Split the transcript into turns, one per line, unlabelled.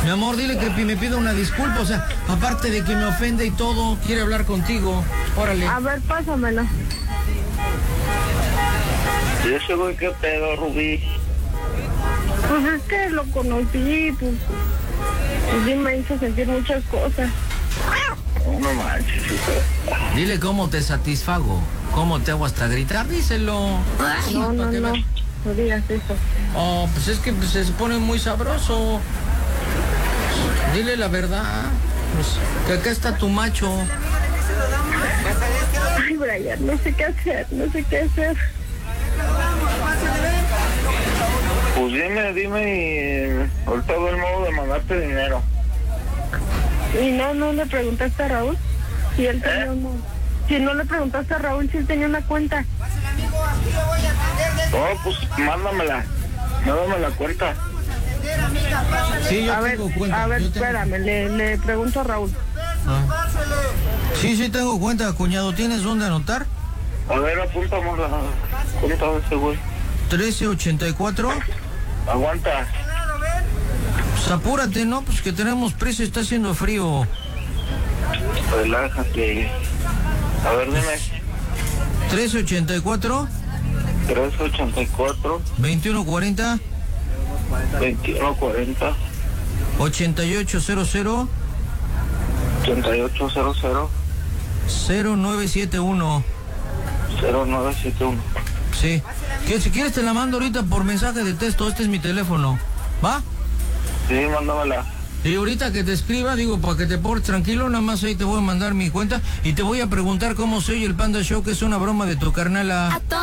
Mi amor, dile que me pida una disculpa, o sea, aparte de que me ofende y todo, quiere hablar contigo. Órale.
A ver, pásamelo.
¿Y ese güey qué pedo, Rubí?
Pues es que lo conocí, pues sí me hizo sentir muchas cosas.
No manches.
Dile cómo te satisfago, cómo te hago hasta gritar, díselo.
No, no digas eso.
Oh, pues es que se pone muy sabroso. Dile la verdad, pues, que acá está tu macho.
Ay, Brian, no sé qué hacer.
Pues dime y ahorita veo el modo de mandarte dinero.
Y no le preguntaste a Raúl si él tenía una... Si no le preguntaste a Raúl si él tenía una cuenta.
No, pues mándamela la cuenta.
Sí, yo tengo cuenta.
A ver, espérame, le pregunto a Raúl.
Ah. Sí, tengo cuenta, cuñado. ¿Tienes dónde anotar?
A ver, apúntame la cuenta de ese güey.
1384.
Aguanta.
Pues apúrate, ¿no? Pues que tenemos prisa, está haciendo frío.
Relájate. A ver, dime.
1384.
384.
2140.
2140.
8800.
8800.
0971.
0971.
Sí. Que si quieres te la mando ahorita por mensaje de texto. Este es mi teléfono. ¿Va?
Sí, mándamela.
Y ahorita que te escriba, digo, para que te portes tranquilo, nada más ahí te voy a mandar mi cuenta y te voy a preguntar cómo se oye el Panda Show, que es una broma de tu carnala.